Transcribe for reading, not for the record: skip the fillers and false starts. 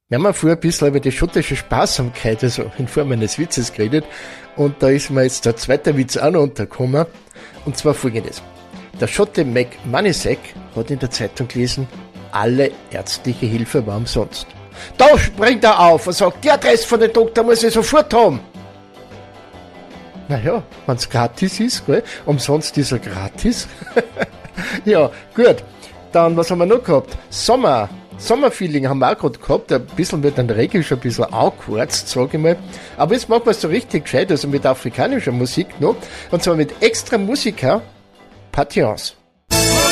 Wir haben ja vorher ein bisschen über die schottische Sparsamkeit, also in Form eines Witzes geredet. Und da ist mir jetzt der zweite Witz auch noch untergekommen. Und zwar folgendes. Der Schotte Mac Moneysack hat in der Zeitung gelesen, alle ärztliche Hilfe war umsonst. Da springt er auf und sagt, die Adresse von dem Doktor muss ich sofort haben. Naja, wenn's gratis ist, gell? Umsonst ist er gratis. Ja, gut. Dann, was haben wir noch gehabt? Sommerfeeling haben wir auch gerade gehabt. Ein bisschen wird dann Regel schon ein bisschen angeheizt, sage ich mal. Aber jetzt machen wir es so richtig gescheit, also mit afrikanischer Musik noch. Und zwar mit extra Musiker Patience.